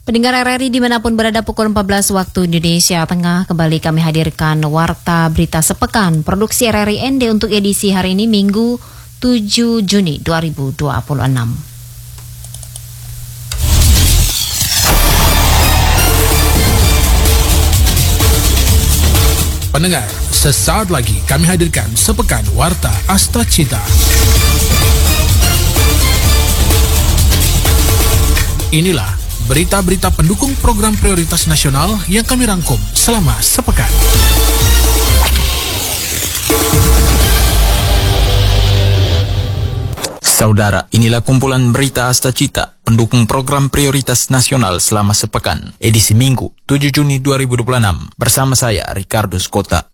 Pendengar RRI dimanapun berada, pukul 14 waktu Indonesia Tengah, kembali kami hadirkan Warta Berita Sepekan produksi RRI ND untuk edisi hari ini Minggu 7 Juni 2026. Pendengar, sesaat lagi kami hadirkan Sepekan Warta Asta Cita. Inilah berita-berita pendukung program prioritas nasional yang kami rangkum selama sepekan. Saudara, inilah kumpulan berita Asta Cita, pendukung program prioritas nasional selama sepekan, edisi Minggu 7 Juni 2026, bersama saya, Ricardo Skota.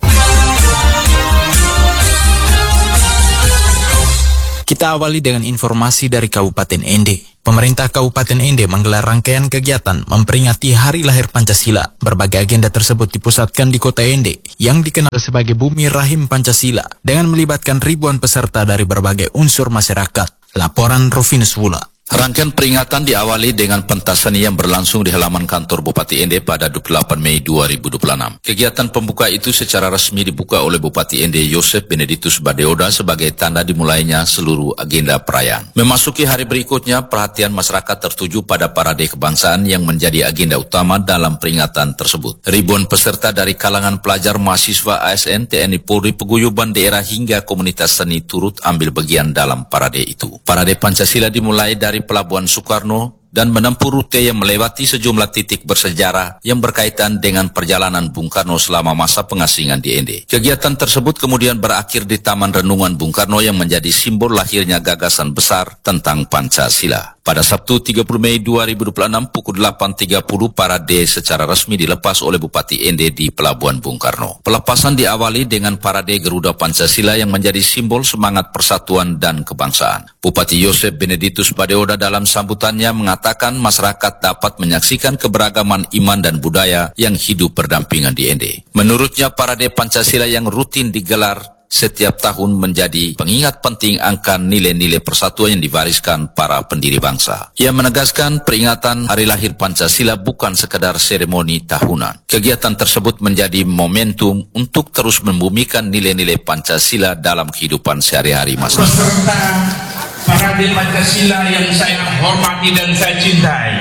Kita awali dengan informasi dari Kabupaten Ende. Pemerintah Kabupaten Ende menggelar rangkaian kegiatan memperingati Hari Lahir Pancasila. Berbagai agenda tersebut dipusatkan di Kota Ende, yang dikenal sebagai Bumi Rahim Pancasila, dengan melibatkan ribuan peserta dari berbagai unsur masyarakat. Laporan Rufinus Wula. Rangkaian peringatan diawali dengan pentas seni yang berlangsung di halaman kantor Bupati Ende pada 28 Mei 2026. Kegiatan pembuka itu secara resmi dibuka oleh Bupati Ende Yosef Benedictus Badeoda sebagai tanda dimulainya seluruh agenda perayaan. Memasuki hari berikutnya, perhatian masyarakat tertuju pada parade kebangsaan yang menjadi agenda utama dalam peringatan tersebut. Ribuan peserta dari kalangan pelajar, mahasiswa, ASN, TNI Polri, peguyuban daerah hingga komunitas seni turut ambil bagian dalam parade itu. Parade Pancasila dimulai dari Pelabuhan Soekarno dan menempuh rute yang melewati sejumlah titik bersejarah yang berkaitan dengan perjalanan Bung Karno selama masa pengasingan di Ende. Kegiatan tersebut kemudian berakhir di Taman Renungan Bung Karno yang menjadi simbol lahirnya gagasan besar tentang Pancasila. Pada Sabtu 30 Mei 2026 pukul 8.30 parade secara resmi dilepas oleh Bupati Ende di Pelabuhan Bung Karno. Pelepasan diawali dengan parade Garuda Pancasila yang menjadi simbol semangat persatuan dan kebangsaan. Bupati Yosef Benedictus Badeoda dalam sambutannya mengatakan masyarakat dapat menyaksikan keberagaman iman dan budaya yang hidup berdampingan di Ende. Menurutnya parade Pancasila yang rutin digelar setiap tahun menjadi pengingat penting akan nilai-nilai persatuan yang diwariskan para pendiri bangsa. Ia menegaskan peringatan Hari Lahir Pancasila bukan sekedar seremoni tahunan. Kegiatan tersebut menjadi momentum untuk terus membumikan nilai-nilai Pancasila dalam kehidupan sehari-hari masyarakat. Peserta parade Pancasila yang saya hormati dan saya cintai,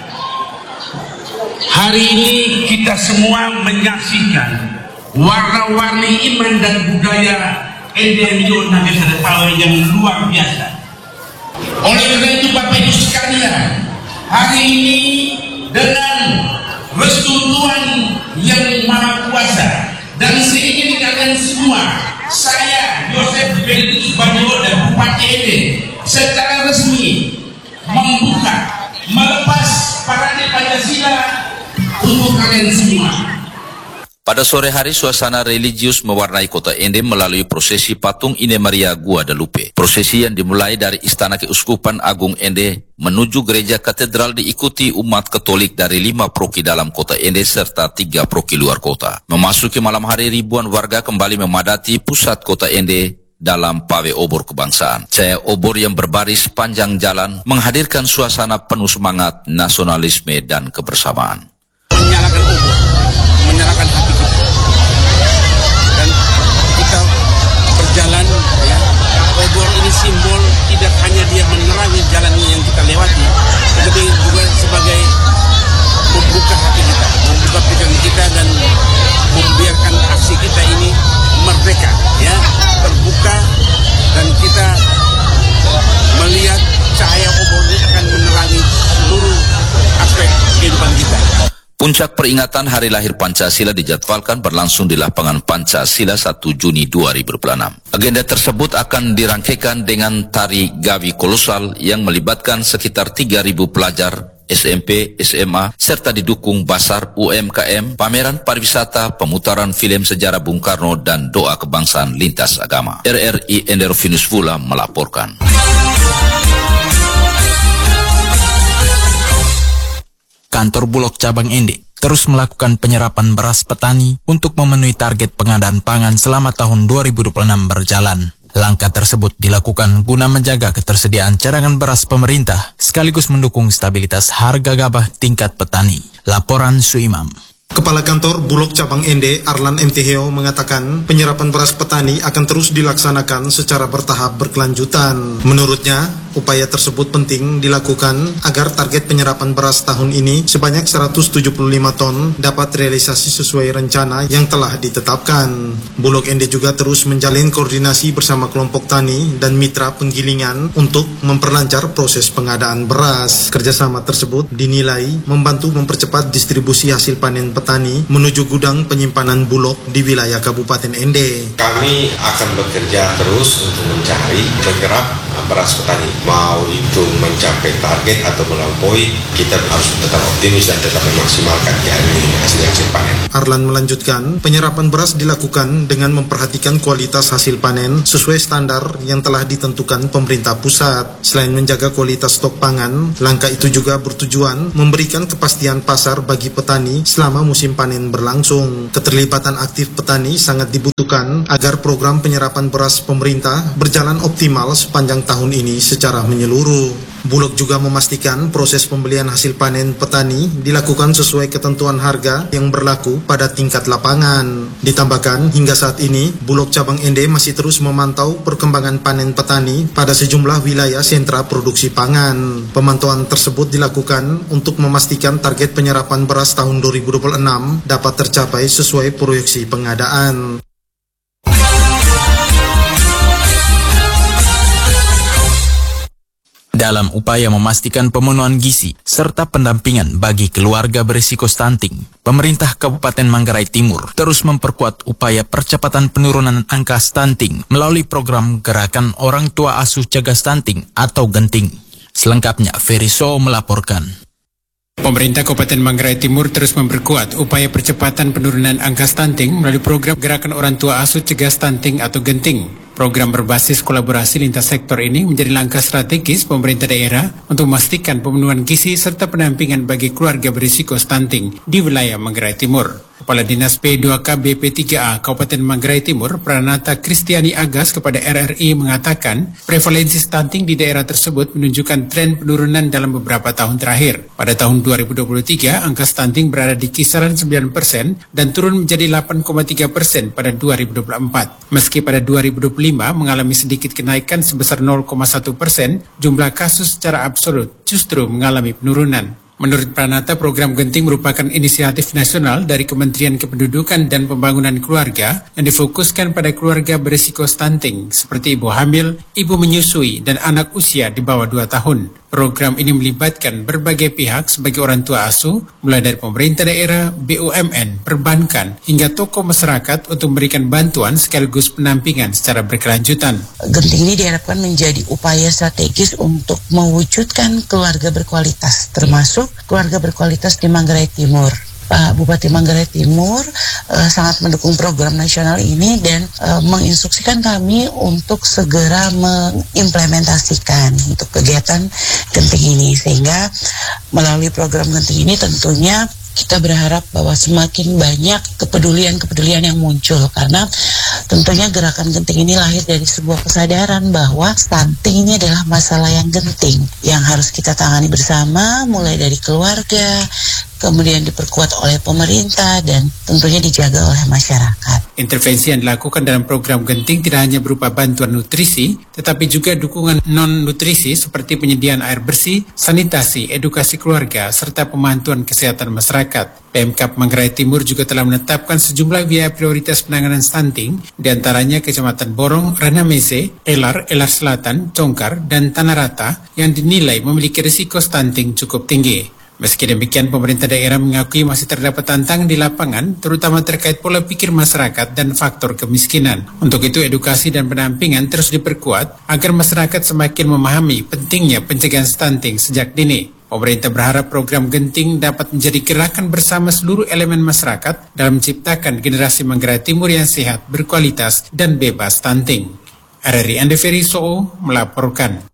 hari ini kita semua menyaksikan warna-warni iman dan budaya Ende yang luar biasa. Oleh karena itu Bapak Ibu sekalian, hari ini dengan restu Tuhan yang Maha Kuasa dan seingin kalian semua, saya Yosef Benedictus Badeoda Bupati Ende secara resmi membuka, melepas parade Pancasila untuk kalian semua. Pada sore hari, suasana religius mewarnai kota Ende melalui prosesi patung Ine Maria Guadalupe. Prosesi yang dimulai dari Istana Keuskupan Agung Ende menuju gereja katedral diikuti umat Katolik dari 5 proki dalam kota Ende serta 3 proki luar kota. Memasuki malam hari, ribuan warga kembali memadati pusat kota Ende dalam pawai obor kebangsaan. Cahaya obor yang berbaris panjang jalan menghadirkan suasana penuh semangat nasionalisme dan kebersamaan. Menyalakan obor, menyalakan hati kita, dan kita berjalan, ya, obor ini simbol tidak hanya dia menerangi jalan yang kita lewati, tetapi juga sebagai membuka hati kita, membuka pikiran kita, dan membiarkan aksi kita ini merdeka, ya, terbuka, dan kita melihat cahaya obor ini akan menerangi seluruh aspek kehidupan kita. Puncak peringatan Hari Lahir Pancasila dijadwalkan berlangsung di lapangan Pancasila 1 Juni 2026. Agenda tersebut akan dirangkaikan dengan tari Gawi Kolosal yang melibatkan sekitar 3.000 pelajar SMP, SMA, serta didukung Basar UMKM, pameran pariwisata, pemutaran film sejarah Bung Karno, dan doa kebangsaan lintas agama. RRI Enderofinus Vula melaporkan. Kantor Bulog Cabang Ende terus melakukan penyerapan beras petani untuk memenuhi target pengadaan pangan selama tahun 2026 berjalan. Langkah tersebut dilakukan guna menjaga ketersediaan cadangan beras pemerintah sekaligus mendukung stabilitas harga gabah tingkat petani. Laporan Suimam. Kepala Kantor Bulog Cabang Ende, Arlan MTHeo, mengatakan penyerapan beras petani akan terus dilaksanakan secara bertahap berkelanjutan. Menurutnya, upaya tersebut penting dilakukan agar target penyerapan beras tahun ini sebanyak 175 ton dapat realisasi sesuai rencana yang telah ditetapkan. Bulog Ende juga terus menjalin koordinasi bersama kelompok tani dan mitra penggilingan untuk memperlancar proses pengadaan beras. Kerjasama tersebut dinilai membantu mempercepat distribusi hasil panen petani menuju gudang penyimpanan Bulog di wilayah Kabupaten Ende. Kami akan bekerja terus untuk mencari menyerap beras petani. Mau itu mencapai target atau melampaui, kita harus tetap optimis dan tetap memaksimalkan hasil panen. Arlan melanjutkan, penyerapan beras dilakukan dengan memperhatikan kualitas hasil panen sesuai standar yang telah ditentukan pemerintah pusat. Selain menjaga kualitas stok pangan, langkah itu juga bertujuan memberikan kepastian pasar bagi petani selama musim panen berlangsung. Keterlibatan aktif petani sangat dibutuhkan agar program penyerapan beras pemerintah berjalan optimal sepanjang tahun ini secara menyeluruh. Bulog juga memastikan proses pembelian hasil panen petani dilakukan sesuai ketentuan harga yang berlaku pada tingkat lapangan. Ditambahkan, hingga saat ini, Bulog Cabang Ende masih terus memantau perkembangan panen petani pada sejumlah wilayah sentra produksi pangan. Pemantauan tersebut dilakukan untuk memastikan target penyerapan beras tahun 2026 dapat tercapai sesuai proyeksi pengadaan. Dalam upaya memastikan pemenuhan gizi serta pendampingan bagi keluarga berisiko stunting, pemerintah Kabupaten Manggarai Timur terus memperkuat upaya percepatan penurunan angka stunting melalui program Gerakan Orang Tua Asuh Cegah Stunting atau Genting. Selengkapnya, Ferry So melaporkan. Pemerintah Kabupaten Manggarai Timur terus memperkuat upaya percepatan penurunan angka stunting melalui program Gerakan Orang Tua Asuh Cegah Stunting atau Genting. Program berbasis kolaborasi lintas sektor ini menjadi langkah strategis pemerintah daerah untuk memastikan pemenuhan gizi serta pendampingan bagi keluarga berisiko stunting di wilayah Manggarai Timur. Kepala Dinas P2K BP3A Kabupaten Manggarai Timur, Pranata Kristiani Agas kepada RRI mengatakan, prevalensi stunting di daerah tersebut menunjukkan tren penurunan dalam beberapa tahun terakhir. Pada tahun 2023, angka stunting berada di kisaran 9% dan turun menjadi 8,3% pada 2024. Meski pada 2025 mengalami sedikit kenaikan sebesar 0,1%, jumlah kasus secara absolut justru mengalami penurunan. Menurut Pranata, program Genting merupakan inisiatif nasional dari Kementerian Kependudukan dan Pembangunan Keluarga yang difokuskan pada keluarga berisiko stunting seperti ibu hamil, ibu menyusui, dan anak usia di bawah 2 tahun. Program ini melibatkan berbagai pihak sebagai orang tua asuh, mulai dari pemerintah daerah, BUMN, perbankan, hingga tokoh masyarakat untuk memberikan bantuan sekaligus pendampingan secara berkelanjutan. Genting ini diharapkan menjadi upaya strategis untuk mewujudkan keluarga berkualitas, termasuk keluarga berkualitas di Manggarai Timur. Pak Bupati Manggarai Timur sangat mendukung program nasional ini dan menginstruksikan kami untuk segera mengimplementasikan untuk kegiatan Genting ini, sehingga melalui program Genting ini tentunya kita berharap bahwa semakin banyak kepedulian yang muncul, karena tentunya gerakan Genting ini lahir dari sebuah kesadaran bahwa stunting ini adalah masalah yang genting yang harus kita tangani bersama, mulai dari keluarga, kemudian diperkuat oleh pemerintah, dan tentunya dijaga oleh masyarakat. Intervensi yang dilakukan dalam program Genting tidak hanya berupa bantuan nutrisi, tetapi juga dukungan non-nutrisi seperti penyediaan air bersih, sanitasi, edukasi keluarga, serta pemantauan kesehatan masyarakat. Pemkab Manggarai Timur juga telah menetapkan sejumlah wilayah prioritas penanganan stunting, diantaranya Kecamatan Borong, Ranamese, Elar Selatan, Congkar, dan Tanah Rata yang dinilai memiliki risiko stunting cukup tinggi. Meski demikian, pemerintah daerah mengakui masih terdapat tantangan di lapangan, terutama terkait pola pikir masyarakat dan faktor kemiskinan. Untuk itu, edukasi dan pendampingan terus diperkuat agar masyarakat semakin memahami pentingnya pencegahan stunting sejak dini. Pemerintah berharap program Genting dapat menjadi gerakan bersama seluruh elemen masyarakat dalam menciptakan generasi Manggarai Timur yang sehat, berkualitas, dan bebas stunting. RRI Ande Ferry So melaporkan.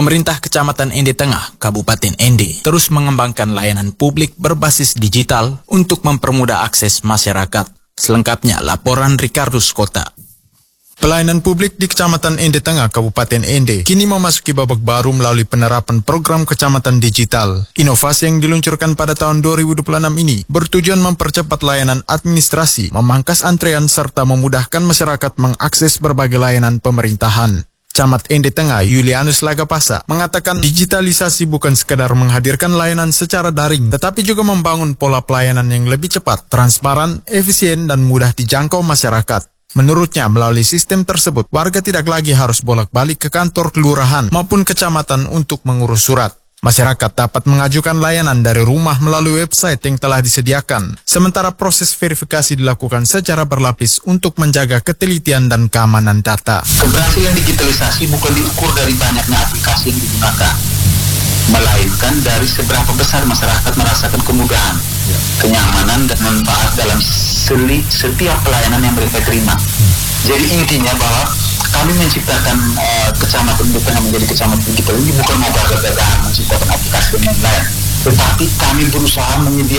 Pemerintah Kecamatan Ende Tengah, Kabupaten Ende, terus mengembangkan layanan publik berbasis digital untuk mempermudah akses masyarakat. Selengkapnya laporan Ricardus Kota. Pelayanan publik di Kecamatan Ende Tengah, Kabupaten Ende, kini memasuki babak baru melalui penerapan program Kecamatan Digital. Inovasi yang diluncurkan pada tahun 2026 ini bertujuan mempercepat layanan administrasi, memangkas antrean, serta memudahkan masyarakat mengakses berbagai layanan pemerintahan. Camat Ende Tengah, Julianus Lagapasa, mengatakan digitalisasi bukan sekadar menghadirkan layanan secara daring, tetapi juga membangun pola pelayanan yang lebih cepat, transparan, efisien, dan mudah dijangkau masyarakat. Menurutnya, melalui sistem tersebut, warga tidak lagi harus bolak-balik ke kantor kelurahan maupun kecamatan untuk mengurus surat. Masyarakat dapat mengajukan layanan dari rumah melalui website yang telah disediakan, sementara proses verifikasi dilakukan secara berlapis untuk menjaga ketelitian dan keamanan data. Keberhasilan digitalisasi bukan diukur dari banyaknya aplikasi yang digunakan, melainkan dari seberapa besar masyarakat merasakan kemudahan, kenyamanan, dan manfaat dalam setiap pelayanan yang mereka terima. Jadi intinya bahwa kami menciptakan Kecamatan Ende Tengah menjadi Kecamatan Digital ini bukan mau gagah-gagahan menciptakan aplikasi yang lain, tetapi kami berusaha